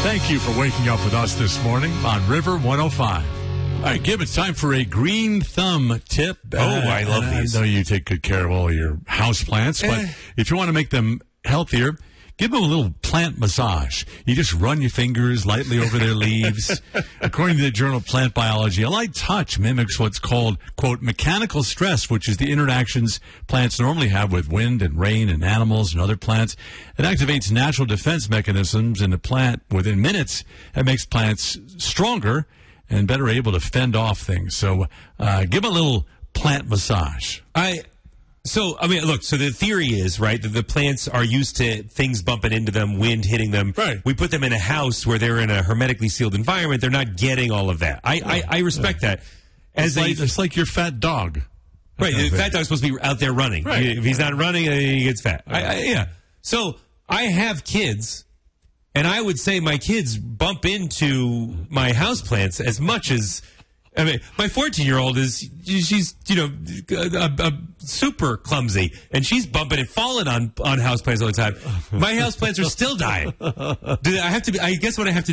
Thank you for waking up with us this morning on River 105. All right, Gib, it's time for a green thumb tip. I love these. I know you take good care of all your house plants, but if you want to make them healthier, give them a little plant massage. You just run your fingers lightly over their leaves. According to the journal Plant Biology, a light touch mimics what's called, quote, mechanical stress, which is the interactions plants normally have with wind and rain and animals and other plants. It activates natural defense mechanisms in the plant within minutes. It makes plants stronger and better able to fend off things. So give them a little plant massage. So the theory is, right, that the plants are used to things bumping into them, wind hitting them. Right. We put them in a house where they're in a hermetically sealed environment. They're not getting all of that. I respect that. It's like your fat dog. Right, the fat dog's supposed to be out there running. Right. If he's not running, he gets fat. Yeah. So I have kids, and I would say my kids bump into my houseplants as much as... I mean, my 14-year-old she's super clumsy, and she's bumping and falling on houseplants all the time. My houseplants are still dying. I guess what I have to